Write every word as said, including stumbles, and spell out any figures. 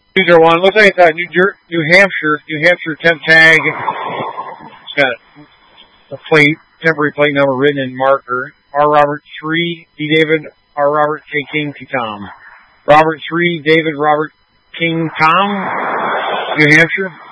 two zero one. Looks like it's uh, New, Jer- New Hampshire. New Hampshire temp tag. It's got a plate, temporary plate number written in marker. R. Robert three, D. David, R. Robert, K. King, T. Tom. Robert three, David, Robert, King, Tom, New Hampshire.